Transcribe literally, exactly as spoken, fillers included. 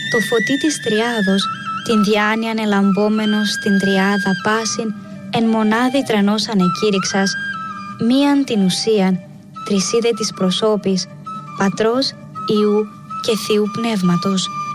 το φωτί της τριάδος, την διάνοιαν ελαμπόμενος στην τριάδα πάσιν, εν μονάδι τρανός ανεκήρυξας, μίαν την ουσίαν, τρισίδε της προσώπης, Πατρός, Υιού και Θείου Πνεύματος.